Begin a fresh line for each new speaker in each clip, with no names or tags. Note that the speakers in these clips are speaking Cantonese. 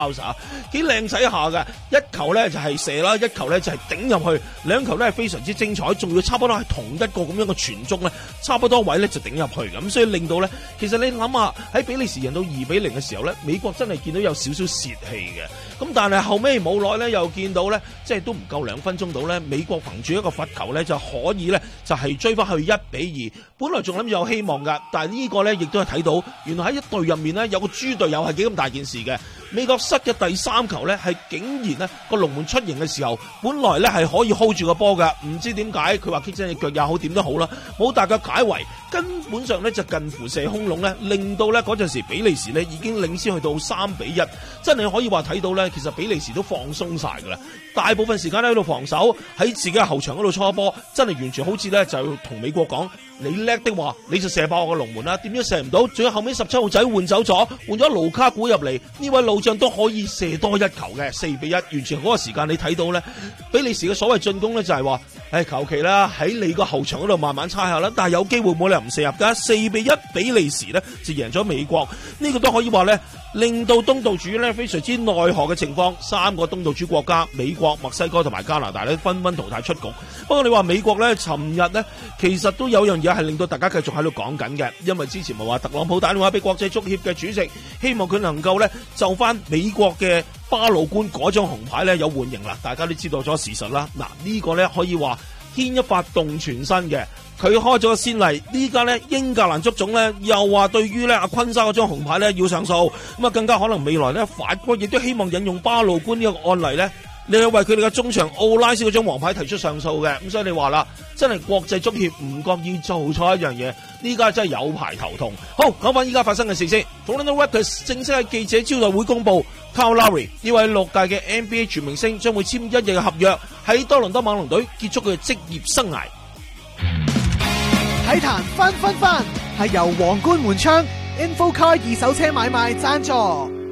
幾靚仔下嘅，一球咧就係射啦，一球咧就係頂入去，兩球咧係非常之精彩，仲要差不多係同一個咁樣嘅傳中咧，差不多位咧就頂入去，咁所以令到咧，其實你諗下喺比利時贏到2-0嘅時候咧，美國真係見到有少少泄氣嘅，咁但係後尾冇耐咧又見到咧，即係都唔夠2分鐘到咧，美國憑住一個罰球咧就可以咧就係追翻去1-2，本來仲諗住有希望噶，但係呢個咧亦都係睇到，原來喺一隊入面咧有個豬隊友係幾咁大件事嘅。美國失嘅第3球咧，係竟然咧個龍門出營嘅時候，本來咧係可以 hold 住個波㗎，唔知點解佢話棘親隻腳也好，點都好啦，冇大腳解圍，根本上咧就近乎射空籠咧，令到咧嗰陣時比利時咧已經領先去到3-1，真係可以話睇到咧，其實比利時都放鬆晒㗎啦，大部分時間咧喺度防守，喺自己嘅後場嗰度搓波，真係完全好似咧就同美國講，你叻的話你就射爆我個龍門啦，點樣射唔到？仲有後尾17號仔換走咗，換咗盧卡古入嚟，呢位老將都可以射多一球嘅4-1，完全嗰個時間你睇到咧，比利時嘅所謂進攻咧就係話，求其啦，喺你個後場嗰度慢慢猜下啦，但係有機會冇理由唔射入噶，4-1比利時咧就贏咗美國，呢個都可以話咧令到東道主咧非常之奈何嘅情況，3個東道主國家美國、墨西哥同埋加拿大咧紛紛淘汰出局。不過你話美國咧，尋日咧其實都有樣嘢係令到大家繼續喺度講緊嘅，因為之前咪話特朗普打電話俾國際足協嘅主席，希望佢能夠咧就翻美國嘅巴魯官嗰張紅牌咧有緩刑啦，大家都知道咗事實啦。嗱，呢個咧可以話牽一髮動全身嘅，佢開咗個先例，呢家咧英格蘭足總咧又話對於咧阿昆沙嗰張紅牌咧要上訴，咁啊更加可能未來咧法國亦都希望引用巴魯官呢個案例咧，你去為佢哋嘅中場奧拉斯嗰張黃牌提出上訴嘅，咁所以你話啦，真係國際足協唔覺意做錯一樣嘢，呢家真係有排頭痛。好，講翻依家發生嘅事先。Toronto Raptors 正式喺記者招待會公布 Kyle Lowry 呢位6屆嘅 NBA 全明星將會簽1日嘅合約，喺多倫多猛龍隊結束佢嘅職業生涯。
體壇翻係由皇冠門窗 InfoCar 二手車買賣贊助。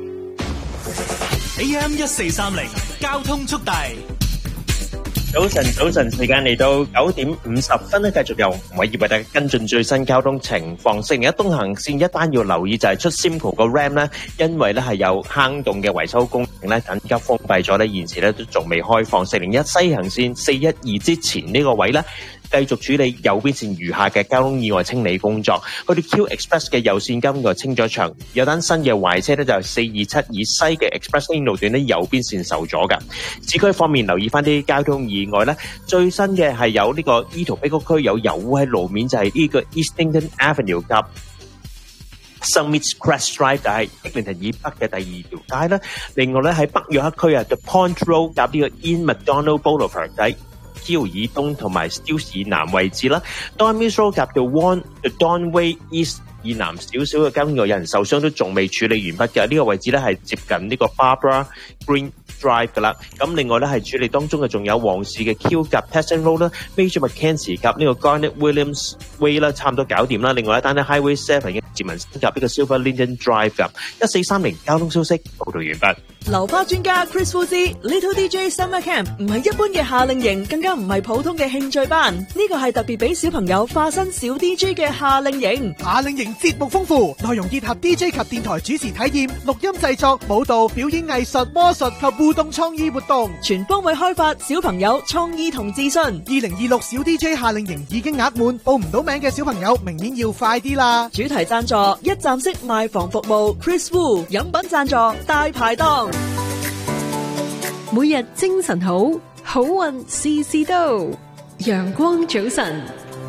AM 1430交通速遞。
早晨，時間嚟到9點50分咧，繼續由吳偉業為大家跟進最新交通情況。星期一東行線一單要留意就係出 Simcoe 個 Ram 咧，因為咧係有坑洞嘅維修工程咧，緊急封閉咗咧，現時咧都仲未開放。401西行線412之前呢個位咧，繼續處理右邊線餘下嘅交通意外清理工作。去到 Q Express 嘅右線今個清咗場，有單新嘅壞車咧就係427以西嘅 Express Lane 路段咧右邊線受阻㗎。市區方面留意翻啲交通意外咧，最新嘅係有呢個怡陶碧谷區有油污喺路面，就係呢個 Eastington Avenue 及 Summit Crest Drive 就係 Eglinton 以北嘅第2條街啦。另外咧喺北約克區啊 The Point Road 及呢個 In McDonald Boulevard 喺Hill 以東同埋 Steeles 以南位置啦。Don Mills Road 及 The Donway East 以南少少嘅交通有人受傷都仲未處理完畢嘅，呢個位置咧係接近呢個 Barbara Green Drive 噶啦。咁另外咧係處理當中嘅仲有皇士嘅 Q 及 Tesson Road 啦 ，Major Mackenzie 及呢個 Garnet Williams Way 啦，差唔多搞掂啦。另外一單咧 Highway 7嘅捷文及呢個 Silver Linden Drive 噶。1430交通消息報道完畢。
流花專家 Chris Woodsy Little DJ Summer Camp 唔係一般嘅夏令營，更加唔係普通嘅興趣班，呢個係特別俾小朋友化身小 DJ 嘅夏令營。
夏令營節目豐富，內容結合 DJ 及電台主持體驗、錄音製作、舞蹈、表演藝術、魔術及互動創意活動，
全方位開發小朋友創意同自信。
2026小 DJ 夏令營已經額滿，報唔到名嘅小朋友明年要快啲啦。
主題贊助一站式賣房服務 Chris Wu， 飲品贊助大排檔。
每日精神好，好運事事到，陽光早晨。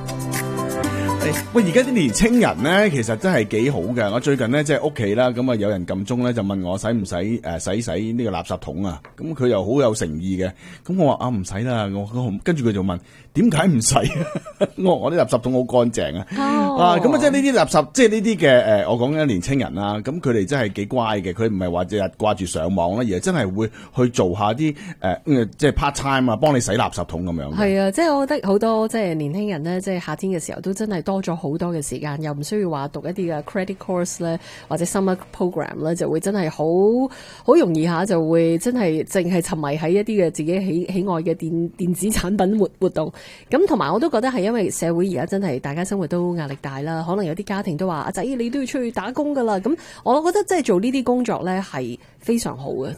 喂，而家啲年青人咧，其實真係幾好嘅。我最近咧即係屋企啦，咁啊有人撳鐘咧就問我使唔使洗呢個垃圾桶啊？咁佢又好有誠意嘅，咁我話唔使啦，跟住佢就問點解唔使？我啲垃圾桶好乾淨啊！咁啊即係呢啲垃圾，即係呢啲嘅我講緊年青人啦，咁佢哋真係幾乖嘅，佢唔係話日日掛住上網啦，而係真係會去做下啲即係 part time 啊，幫你洗垃圾桶咁樣。
係啊，即係我覺得好多即係年輕人咧，即係夏天嘅時候都真係多多咗好多嘅時間，又唔需要話讀一啲嘅 credit course 咧，或者 summer program 咧，就會真係好容易下就會真係淨係沉迷喺一啲嘅自己喜愛嘅電子產品活動。咁同埋我都覺得係因為社會而家真係大家生活都壓力大啦，可能有啲家庭都話阿仔你都要出去打工噶啦。咁我覺得即係做呢啲工作咧係非常好嘅。